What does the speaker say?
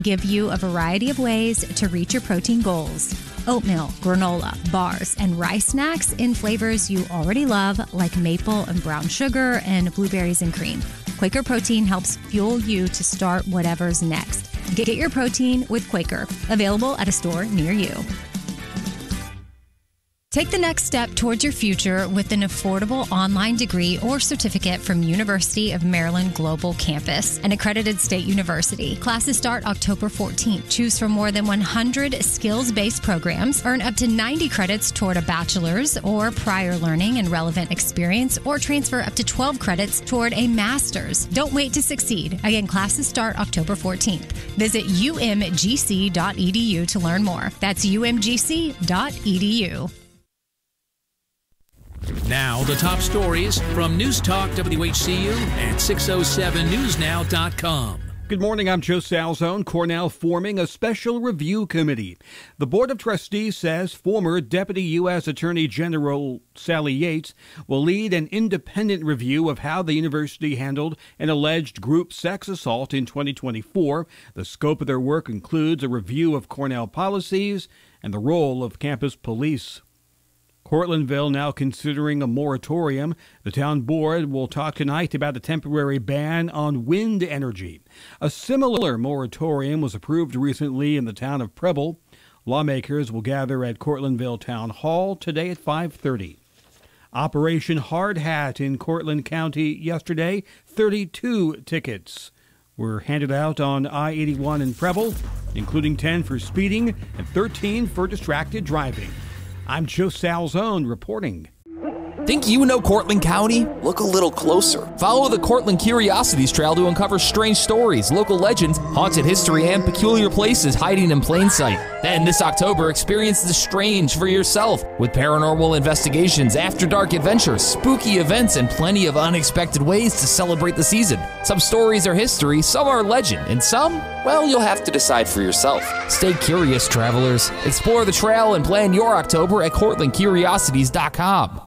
give you a variety of ways to reach your protein goals. Oatmeal, granola, bars, and rice snacks in flavors you already love, like maple and brown sugar and blueberries and cream. Quaker Protein helps fuel you to start whatever's next. Get your protein with Quaker, available at a store near you. Take the next step towards your future with an affordable online degree or certificate from University of Maryland Global Campus, an accredited state university. Classes start October 14th. Choose from more than 100 skills-based programs. Earn up to 90 credits toward a bachelor's or prior learning and relevant experience, or transfer up to 12 credits toward a master's. Don't wait to succeed. Again, classes start October 14th. Visit umgc.edu to learn more. That's umgc.edu. Now, the top stories from News Talk WHCU and 607newsnow.com. Good morning, I'm Joe Salzone. Cornell forming a special review committee. The Board of Trustees says former Deputy U.S. Attorney General Sally Yates will lead an independent review of how the university handled an alleged group sex assault in 2024. The scope of their work includes a review of Cornell policies and the role of campus police. Cortlandville now considering a moratorium. The town board will talk tonight about a temporary ban on wind energy. A similar moratorium was approved recently in the town of Preble. Lawmakers will gather at Cortlandville Town Hall today at 5:30. Operation Hard Hat in Cortland County yesterday. 32 tickets were handed out on I-81 in Preble, including 10 for speeding and 13 for distracted driving. I'm Joe Salzone reporting. Think you know Cortland County? Look a little closer. Follow the Cortland Curiosities Trail to uncover strange stories, local legends, haunted history, and peculiar places hiding in plain sight. Then this October, experience the strange for yourself with paranormal investigations, after-dark adventures, spooky events, and plenty of unexpected ways to celebrate the season. Some stories are history, some are legend, and some, well, you'll have to decide for yourself. Stay curious, travelers. Explore the trail and plan your October at CortlandCuriosities.com.